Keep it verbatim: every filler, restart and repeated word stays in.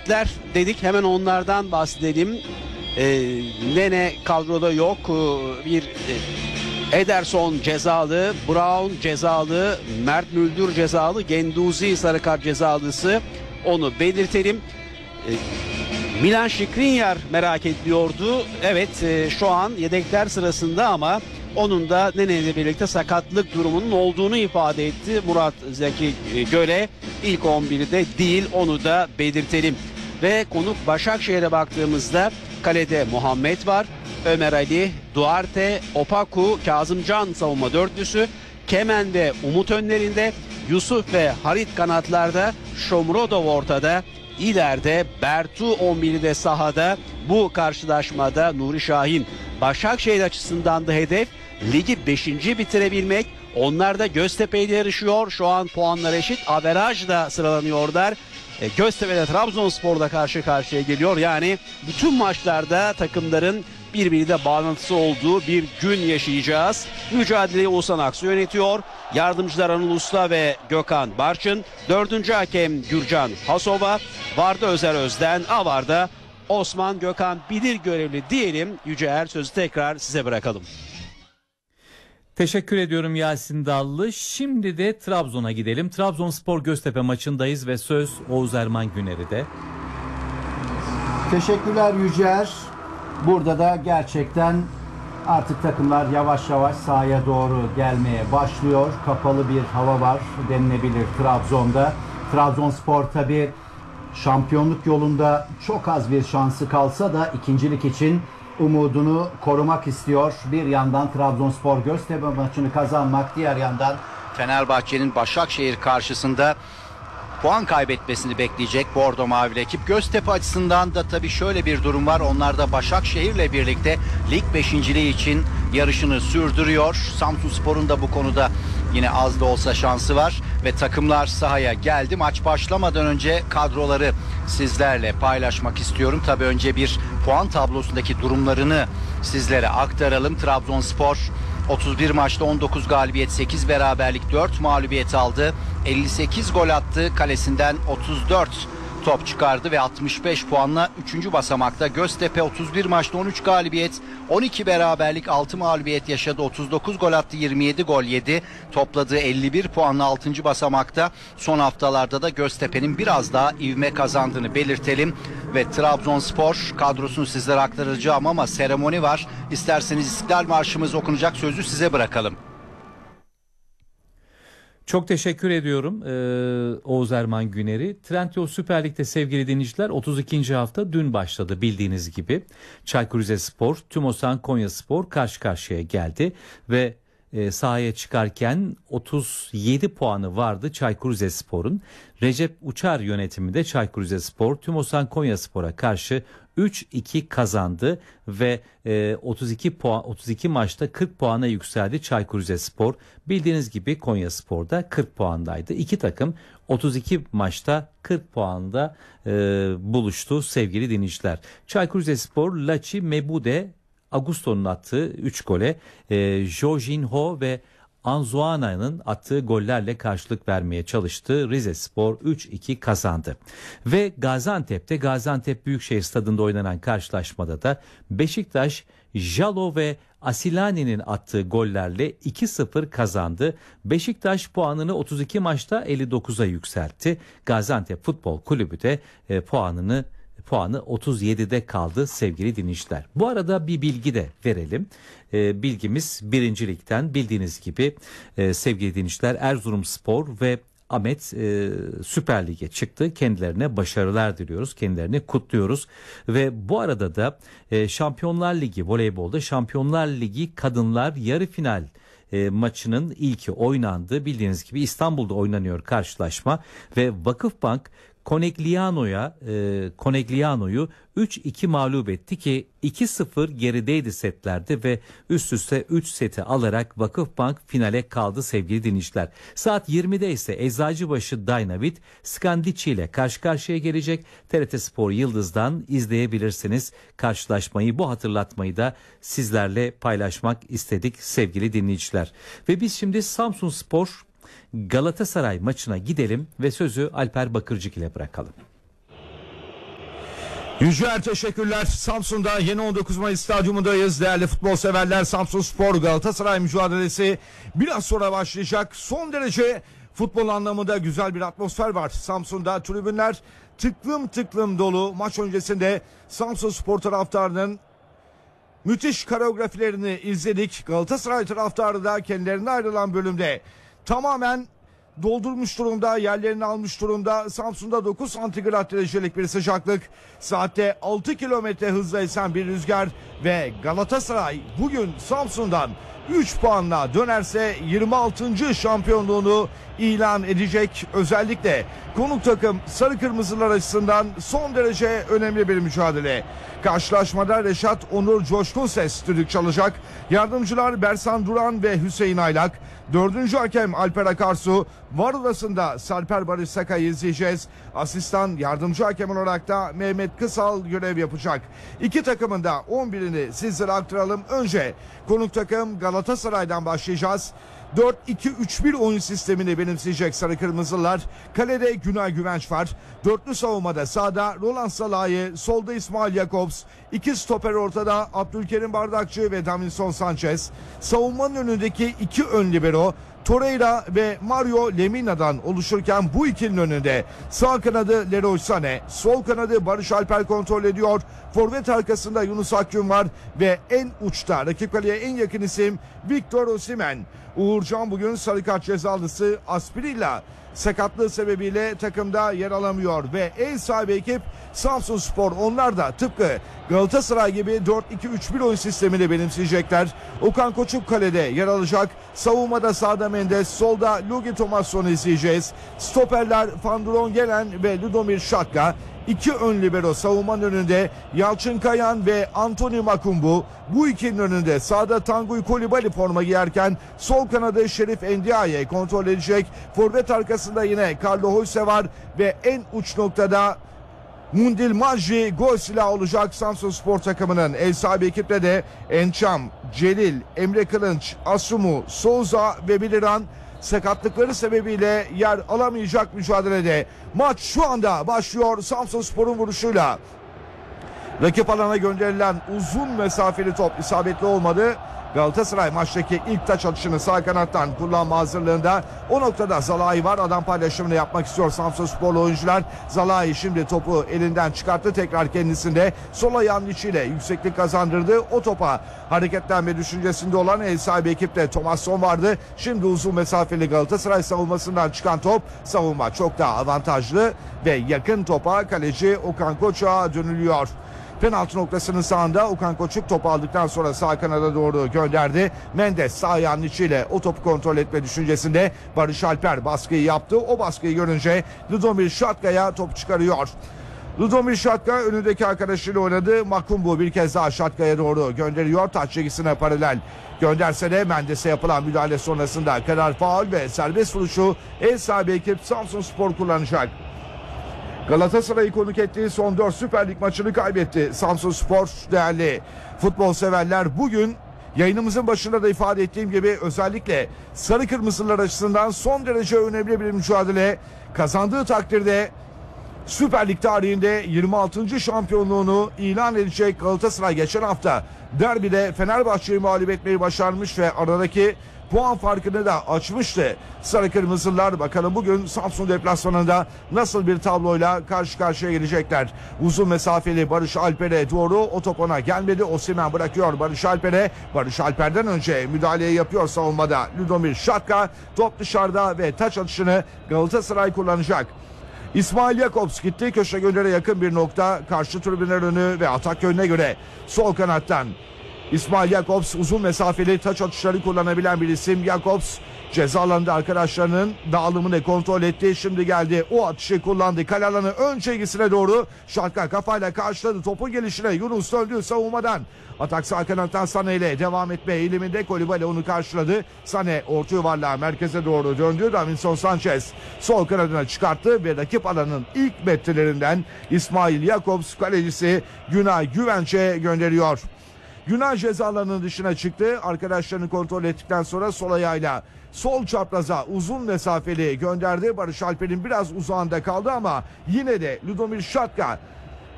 eksikler dedik, hemen onlardan bahsedelim. Ee, Nene kadroda yok. Ee, bir e, Ederson cezalı, Brown cezalı, Mert Müldür cezalı, Genduzi sarı kart cezalısı, onu belirtelim. Ee, Milan Skriniar merak ediliyordu. Evet, e, şu an yedekler sırasında ama onun da Nene ile birlikte sakatlık durumunun olduğunu ifade etti Murat Zeki Göle. İlk on birde değil, onu da belirtelim. Ve konuk Başakşehir'e baktığımızda kalede Muhammed var. Ömer Ali, Duarte, Opaku, Kazımcan savunma dörtlüsü. Kemen ve Umut önlerinde. Yusuf ve Harit kanatlarda. Shomurodov ortada. İleride Bertu on birde sahada. Bu karşılaşmada Nuri Şahin. Başakşehir açısından da hedef ligi beşinci bitirebilmek. Onlar da Göztepe ile yarışıyor. Şu an puanlar eşit. Averajla sıralanıyorlar. E, Göztepe ile Trabzonspor'da karşı karşıya geliyor. Yani bütün maçlarda takımların birbiriyle bağlantısı olduğu bir gün yaşayacağız. Mücadeleyi Oğuzhan Aksu yönetiyor. Yardımcılar Anıl Usta ve Gökhan Barçın. Dördüncü hakem Gürcan Hasova. Varda Özer Özden. Avarda Osman Gökhan Bilir görevli diyelim. Yüceer, sözü tekrar size bırakalım. Teşekkür ediyorum Yasin Dallı. Şimdi de Trabzon'a gidelim. Trabzonspor Göztepe maçındayız ve söz Oğuz Erman Güner'de. Teşekkürler Yücer. Burada da gerçekten artık takımlar yavaş yavaş sahaya doğru gelmeye başlıyor. Kapalı bir hava var denilebilir Trabzon'da. Trabzonspor tabii şampiyonluk yolunda çok az bir şansı kalsa da ikincilik için umudunu korumak istiyor. Bir yandan Trabzonspor Göztepe maçını kazanmak, diğer yandan Fenerbahçe'nin Başakşehir karşısında puan kaybetmesini bekleyecek Bordo Mavili ekip. Göztepe açısından da tabii şöyle bir durum var. Onlar da Başakşehir'le birlikte lig beşinciliği için yarışını sürdürüyor. Samsunspor'un da bu konuda yine az da olsa şansı var ve takımlar sahaya geldi. Maç başlamadan önce kadroları sizlerle paylaşmak istiyorum. Tabii önce bir puan tablosundaki durumlarını sizlere aktaralım. Trabzonspor otuz bir maçta on dokuz galibiyet, sekiz beraberlik, dört mağlubiyet aldı. elli sekiz gol attı. Kalesinden otuz dört top çıkardı ve altmış beş puanla üçüncü basamakta. Göztepe otuz bir maçta on üç galibiyet, on iki beraberlik, altı mağlubiyet yaşadı. otuz dokuz gol attı, yirmi yedi gol yedi. Topladığı elli bir puanla altıncı basamakta. Son haftalarda da Göztepe'nin biraz daha ivme kazandığını belirtelim. Ve Trabzonspor kadrosunu sizlere aktaracağım ama seremoni var. İsterseniz İstiklal Marşımız okunacak, sözü size bırakalım. Çok teşekkür ediyorum ee, Oğuz Erman Güner'i. Trendyol Süper Lig'de sevgili dinleyiciler otuz ikinci hafta dün başladı bildiğiniz gibi. Çaykur Rizespor, Tümosan Konyaspor karşı karşıya geldi ve e, sahaya çıkarken otuz yedi puanı vardı Çaykur Rizespor'un. Recep Uçar yönetiminde Çaykur Rizespor, Tümosan Konyaspor'a karşı üç iki kazandı ve e, otuz iki puan otuz iki maçta kırk puana yükseldi Çaykur Rizespor. Bildiğiniz gibi Konyaspor'da kırk puandaydı. İki takım otuz iki maçta kırk puanda e, buluştu sevgili dinleyiciler. Çaykur Rizespor, Laci Mebude, Augusto'nun attığı üç gole e, Jorginho ve Anzuana'nın attığı gollerle karşılık vermeye çalıştı. Rizespor üç iki kazandı. Ve Gaziantep'te Gaziantep Büyükşehir Stadı'nda oynanan karşılaşmada da Beşiktaş, Jalo ve Asilani'nin attığı gollerle iki sıfır kazandı. Beşiktaş puanını otuz iki maçta elli dokuza yükseltti. Gaziantep Futbol Kulübü de e, puanını puanı otuz yedide kaldı sevgili dinleyiciler. Bu arada bir bilgi de verelim. E, bilgimiz birincilikten bildiğiniz gibi e, sevgili dinleyiciler Erzurumspor ve Ahmet e, Süper Lig'e çıktı. Kendilerine başarılar diliyoruz. Kendilerini kutluyoruz. Ve bu arada da e, Şampiyonlar Ligi voleybolda Şampiyonlar Ligi kadınlar yarı final e, maçının ilki oynandı. Bildiğiniz gibi İstanbul'da oynanıyor karşılaşma ve Vakıfbank Conegliano'ya e, Conegliano'yu üç iki mağlup etti ki iki sıfır gerideydi setlerde ve üst üste üç seti alarak Vakıfbank finale kaldı sevgili dinleyiciler. Saat yirmide ise Eczacıbaşı Dynavit Skandici ile karşı karşıya gelecek. T R T Spor Yıldız'dan izleyebilirsiniz karşılaşmayı. Bu hatırlatmayı da sizlerle paylaşmak istedik sevgili dinleyiciler. Ve biz şimdi Samsunspor Galatasaray maçına gidelim ve sözü Alper Bakırcık ile bırakalım. Yücel teşekkürler. Samsun'da yeni on dokuz Mayıs stadyumundayız. Değerli futbol severler, Samsunspor Galatasaray mücadelesi biraz sonra başlayacak. Son derece futbol anlamında güzel bir atmosfer var. Samsun'da tribünler tıklım tıklım dolu. Maç öncesinde Samsunspor taraftarının müthiş koreografilerini izledik. Galatasaray taraftarı da kendilerine ayrılan bölümde tamamen doldurmuş durumda, yerlerini almış durumda. Samsun'da dokuz santigrat derecelik bir sıcaklık, saatte altı kilometre hızla esen bir rüzgar ve Galatasaray bugün Samsun'dan üç puanla dönerse yirmi altıncı şampiyonluğunu ilan edecek. Özellikle konuk takım Sarı Kırmızılar açısından son derece önemli bir mücadele. Karşılaşmada Reşat Onur Coşkun Ses düdük çalacak. Yardımcılar Bersan Duran ve Hüseyin Aylak. Dördüncü hakem Alper Akarsu. Var odasında Sarper Barış Sakay'ı izleyeceğiz. Asistan yardımcı hakem olarak da Mehmet Kısal görev yapacak. İki takımın da on birini sizlere aktaralım. Önce konuk takım Galatasaray'dan başlayacağız. dört iki üç bir oyun sistemini benimseyecek Sarı Kırmızılar. Kalede Günay Güvenç var. Dörtlü savunmada sağda Roland Salahi, solda İsmail Jakobs. İki stoper ortada Abdülkerim Bardakçı ve Davinson Sanchez. Savunmanın önündeki iki ön libero Torreira ve Mario Lemina'dan oluşurken bu ikilinin önünde sağ kanadı Leroy Sané, sol kanadı Barış Alper kontrol ediyor. Forvet arkasında Yunus Akgün var ve en uçta rakip kaleye en yakın isim Victor Osimhen. Uğurcan bugün sarı kart cezalısı Asprilla sakatlığı sebebiyle takımda yer alamıyor ve ev sahibi ekip Samsunspor, onlar da tıpkı Galatasaray gibi dört iki üç bir oyun sistemini benimseyecekler. Okan Koçuk kalede yer alacak. Savunmada sağda Mendes, solda Lugi Tomasson'u izleyeceğiz. Stoperler Fandron Gelen ve Ludomir Şatka. İki ön libero savunmanın önünde Yalçın Kayan ve Anthony Makumbu. Bu ikinin önünde sağda Tanguy Kolibali forma giyerken sol kanadı Şerif Endiaye kontrol edecek. Forvet arkasında yine Carlo Hoyse var ve en uç noktada Mundil Majri gol silahı olacak Samsunspor takımının. Ev sahibi ekiple de Ençam, Celil, Emre Kılınç, Asumu, Souza ve Biliran sakatlıkları sebebiyle yer alamayacak mücadelede. Maç şu anda başlıyor. Samsunspor'un vuruşuyla rakip alana gönderilen uzun mesafeli top isabetli olmadı. Galatasaray maçtaki ilk taç atışını sağ kanattan kullanma hazırlığında. O noktada Zalai var. Adam paylaşımını yapmak istiyor Samsunsporlu oyuncular. Zalai şimdi topu elinden çıkarttı. Tekrar kendisinde sol ayağının içiyle yükseklik kazandırdı. O topa hareketlenme düşüncesinde olan ev sahibi ekipte Tomasson vardı. Şimdi uzun mesafeli Galatasaray savunmasından çıkan top. Savunma çok daha avantajlı ve yakın topa kaleci Okan Koçuk'a dönülüyor. Penaltı noktasının sağında Okan Koçuk topu aldıktan sonra sağ kanada doğru gönderdi. Mendes sağ ayağının içiyle o topu kontrol etme düşüncesinde. Barış Alper baskıyı yaptı. O baskıyı görünce Ludomir Şatka'ya top çıkarıyor. Ludomir Şatka önündeki arkadaşıyla oynadı. Makumbu bir kez daha Şatka'ya doğru gönderiyor. Taç çizgisine paralel gönderse de Mendes'e yapılan müdahale sonrasında karar faul ve serbest vuruşu ev sahibi ekip Samsunspor kullanacak. Galatasaray'ı konuk ettiği son dört Süper Lig maçını kaybetti Samsunspor. Değerli futbol severler, bugün yayınımızın başında da ifade ettiğim gibi özellikle Sarı Kırmızılar açısından son derece önemli bir mücadele. Kazandığı takdirde Süper Lig tarihinde yirmi altıncı şampiyonluğunu ilan edecek. Galatasaray geçen hafta derbide Fenerbahçe'yi mağlup etmeyi başarmış ve aradaki puan farkını da açmıştı. Sarı Kırmızılar bakalım bugün Samsun deplasmanında nasıl bir tabloyla karşı karşıya gelecekler. Uzun mesafeli Barış Alper'e doğru, o top ona gelmedi. Osimhen bırakıyor Barış Alper'e. Barış Alper'den önce müdahaleyi yapıyor savunmada Ludomir Şatka. Top dışarıda ve taç atışını Galatasaray kullanacak. İsmail Jakobs gitti. Köşe göndere yakın bir nokta. Karşı tribünler önü ve atak yönüne göre sol kanattan İsmail Jakobs uzun mesafeli taç atışları kullanabilen bir isim. Jakobs ceza alanında arkadaşlarının dağılımını kontrol etti. Şimdi geldi, o atışı kullandı. Kale alanı ön çizgisine doğru. Şatka kafayla karşıladı. Topun gelişine Yunus döndü savunmadan. Atak sağ kanattan Sané ile devam etme eğiliminde. Kolibali onu karşıladı. Sané orta yuvarlağa merkeze doğru döndü. Davinson Sanchez sol kanadına çıkarttı ve rakip alanın ilk metrelerinden İsmail Jakobs kalecisi Günay Güvenç'e gönderiyor. Günay ceza alanının dışına çıktı. Arkadaşlarını kontrol ettikten sonra sol ayağıyla sol çapraza uzun mesafeli gönderdi. Barış Alper'in biraz uzağında kaldı ama yine de Ludomir Şatka